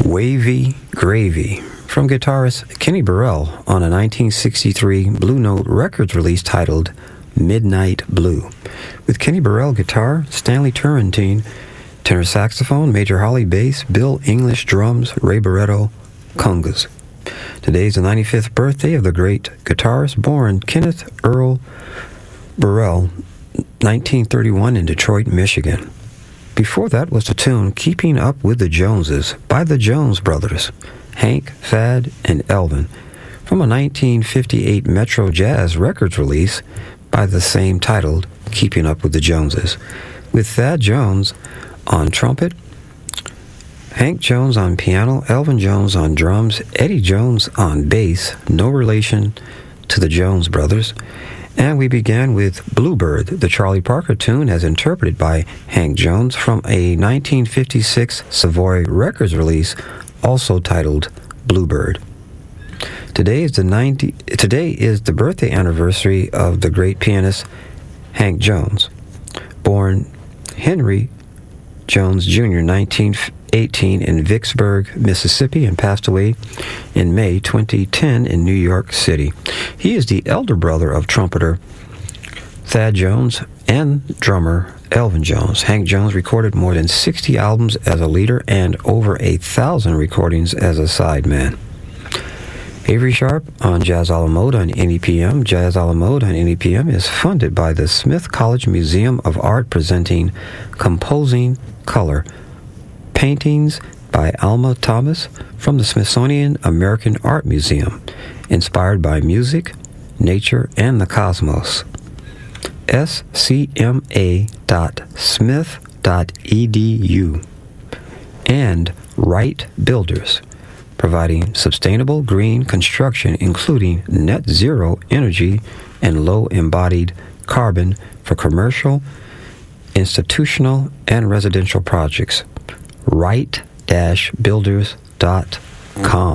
Wavy Gravy from guitarist Kenny Burrell on a 1963 Blue Note Records release titled Midnight Blue. With Kenny Burrell guitar, Stanley Turrentine tenor saxophone, Major Holly bass, Bill English drums, Ray Barretto congas. Today's the 95th birthday of the great guitarist born Kenneth Earl Burrell, 1931 in Detroit, Michigan. Before that was the tune Keeping Up with the Joneses by the Jones Brothers, Hank, Thad, and Elvin, from a 1958 Metro Jazz Records release by the same titled Keeping Up with the Joneses, with Thad Jones on trumpet, Hank Jones on piano, Elvin Jones on drums, Eddie Jones on bass, no relation to the Jones Brothers. And we began with Bluebird, the Charlie Parker tune as interpreted by Hank Jones from a 1956 Savoy Records release also titled Bluebird. Today is the birthday anniversary of the great pianist Hank Jones, born Henry Jones Jr., 1918 in Vicksburg, Mississippi, and passed away in May 2010 in New York City. He is the elder brother of trumpeter Thad Jones and drummer Elvin Jones. Hank Jones recorded more than 60 albums as a leader and over 1,000 recordings as a sideman. Avery Sharp on Jazz a la Mode on NEPM. Jazz a la Mode on NEPM is funded by the Smith College Museum of Art, presenting Composing Color, paintings by Alma Thomas from the Smithsonian American Art Museum, inspired by music, nature, and the cosmos. scma.smith.edu. And Wright Builders, providing sustainable green construction including net zero energy and low embodied carbon for commercial, institutional, and residential projects. Wright-builders.com.